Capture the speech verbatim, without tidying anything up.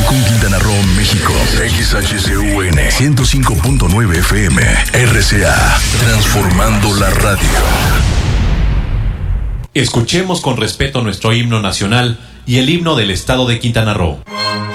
Cancún, Quintana Roo, México. X H C U N ciento cinco punto nueve F M. R C A. Transformando la radio. Escuchemos con respeto nuestro himno nacional y el himno del estado de Quintana Roo.